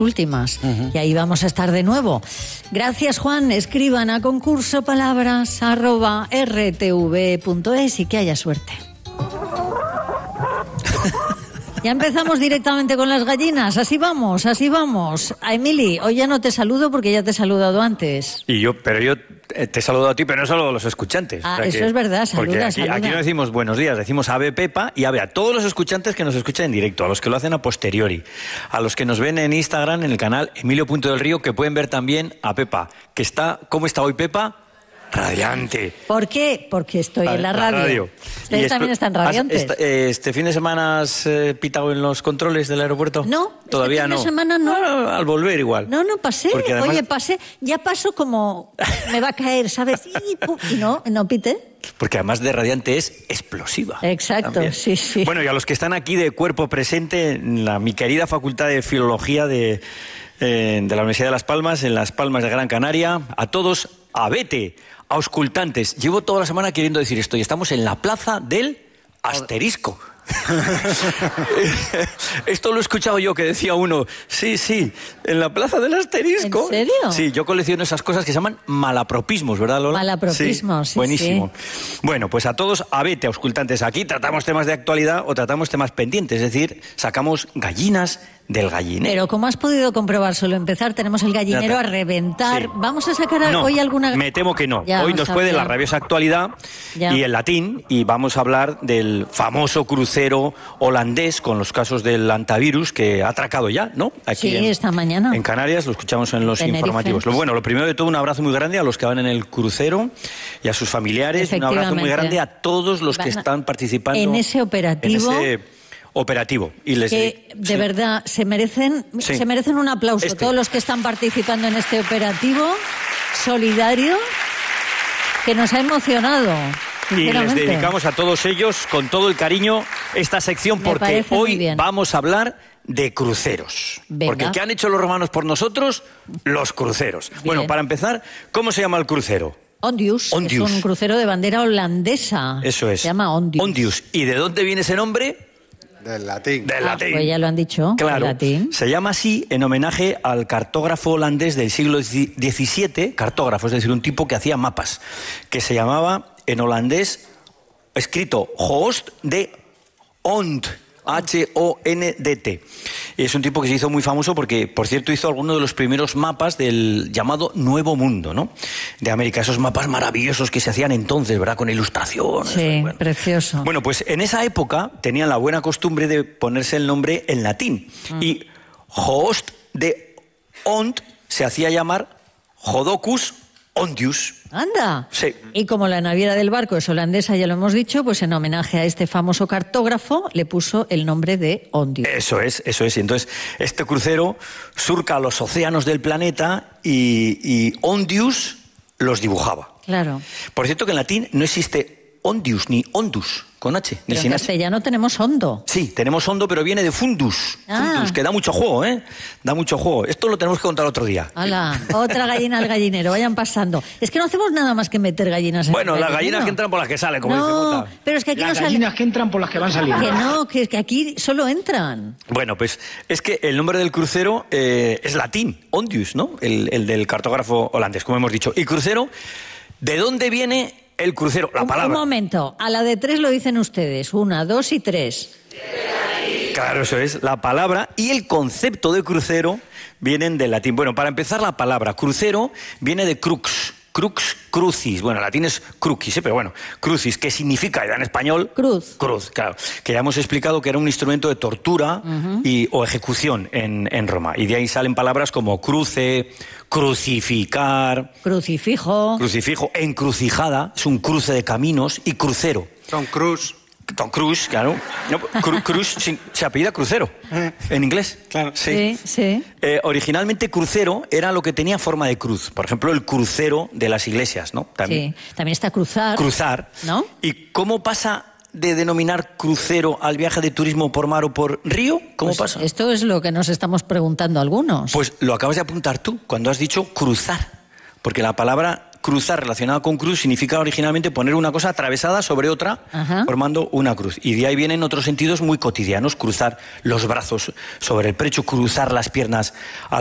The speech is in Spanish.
últimas. Y ahí vamos a estar de nuevo. Gracias, Juan. Escriban a concurso_palabras@rtv.es y que haya suerte. Ya empezamos directamente con las gallinas. Así vamos, así vamos. A Emily, hoy ya no te saludo porque ya te he saludado antes. Pero yo te he saludado a ti, pero no solo a los escuchantes. Ah, o sea eso es verdad, saluda. Aquí no decimos buenos días, decimos ave Pepa y ave a todos los escuchantes que nos escuchan en directo, a los que lo hacen a posteriori, a los que nos ven en Instagram, en el canal Emilio.delrío, que pueden ver también a Pepa, que está, ¿cómo está hoy Pepa? Radiante. ¿Por qué? Porque estoy en la radio. Ustedes también están radiantes. ¿Este fin de semana has pitado en los controles del aeropuerto? No, todavía este fin no. de semana no. Al volver igual. No pasé. Además... Oye, pasé. Ya paso como me va a caer, ¿sabes? Y no pité. Porque además de radiante es explosiva. Exacto, también. Sí. Bueno, y a los que están aquí de cuerpo presente en mi querida Facultad de Filología de la Universidad de Las Palmas, en Las Palmas de Gran Canaria, a todos, a vete, auscultantes. Llevo toda la semana queriendo decir esto y estamos en la plaza del asterisco. Esto lo he escuchado yo, que decía uno, sí, en la plaza del asterisco. ¿En serio? Sí, yo colecciono esas cosas que se llaman malapropismos, ¿verdad, Lola? Malapropismos, sí. Buenísimo. Sí. Bueno, pues a todos, a vete, auscultantes. Aquí tratamos temas de actualidad o tratamos temas pendientes, es decir, sacamos gallinas del gallinero. Pero ¿cómo has podido comprobar? Solo empezar, tenemos el gallinero a reventar. Sí. ¿Vamos a sacar hoy alguna...? Me temo que no. Ya, hoy nos puede la rabiosa actualidad y el latín, y vamos a hablar del famoso crucero holandés con los casos del antivirus que ha atracado ya, ¿no? Aquí esta mañana. En Canarias, lo escuchamos en los Tenerife. Informativos. Lo primero de todo, un abrazo muy grande a los que van en el crucero y a sus familiares. Un abrazo muy grande a todos los que están participando en ese operativo. Y les de verdad se merecen un aplauso todos los que están participando en este operativo solidario que nos ha emocionado. Y les dedicamos a todos ellos con todo el cariño esta sección porque hoy vamos a hablar de cruceros. Venga. Porque ¿qué han hecho los romanos por nosotros? Los cruceros. Bien. Bueno, para empezar, ¿cómo se llama el crucero? Ondius. Es un crucero de bandera holandesa. Eso es. Se llama Ondius. Ondius. ¿Y de dónde viene ese nombre? Del latín. Del latín. Pues ya lo han dicho. Claro. Latín. Se llama así en homenaje al cartógrafo holandés del siglo XVII, cartógrafo, es decir, un tipo que hacía mapas, que se llamaba en holandés, escrito Joost de Hondt. H-O-N-D-T. Es un tipo que se hizo muy famoso porque, por cierto, hizo algunos de los primeros mapas del llamado Nuevo Mundo, ¿no? De América, esos mapas maravillosos que se hacían entonces, ¿verdad? Con ilustraciones. Sí, precioso. Bueno, pues en esa época tenían la buena costumbre de ponerse el nombre en latín. Y Joost de Hondt se hacía llamar Jodocus Ondius. Anda. Sí. Y como la naviera del barco es holandesa, ya lo hemos dicho, pues en homenaje a este famoso cartógrafo le puso el nombre de Ondius. Eso es. Y entonces este crucero surca los océanos del planeta y Ondius los dibujaba. Claro. Por cierto que en latín no existe Ondius ni Ondus con H. Pero en castellano tenemos hondo. Sí, tenemos hondo, pero viene de fundus. Fundus, que da mucho juego, ¿eh? Da mucho juego. Esto lo tenemos que contar otro día. ¡Hala! Otra gallina al gallinero, vayan pasando. Es que no hacemos nada más que meter gallinas en el gallinero. Las gallinas que entran por las que salen, como dice Mota. Pero es que aquí las no salen. gallinas que entran por las que van saliendo. Que no, que aquí solo entran. Bueno, pues es que el nombre del crucero es latín, Ondius, ¿no? El del cartógrafo holandés, como hemos dicho. Y crucero, ¿de dónde viene el crucero? La palabra. Un momento, a la de 3 lo dicen ustedes. 1, 2 y 3. Claro, eso es. La palabra y el concepto de crucero vienen del latín. Bueno, para empezar, la palabra crucero viene de crux. Crux, crucis. Bueno, en latín es crucis, pero bueno, crucis, ¿qué significa en español? Cruz. Cruz, claro. Que ya hemos explicado que era un instrumento de tortura o ejecución en Roma. Y de ahí salen palabras como cruce, crucificar. Crucifijo. Crucifijo, encrucijada, es un cruce de caminos, y crucero. Tom Cruise. Tom Cruise, claro. No, Cruise se apellida Crucero, en inglés. Claro. Sí. Originalmente crucero era lo que tenía forma de cruz. Por ejemplo, el crucero de las iglesias, ¿no? También está cruzar. Cruzar. ¿No? ¿Y cómo pasa de denominar crucero al viaje de turismo por mar o por río? ¿Cómo pasa? Esto es lo que nos estamos preguntando algunos. Pues lo acabas de apuntar tú, cuando has dicho cruzar. Porque la palabra cruzar relacionada con cruz significa originalmente poner una cosa atravesada sobre otra, formando una cruz. Y de ahí vienen otros sentidos muy cotidianos, cruzar los brazos sobre el pecho, cruzar las piernas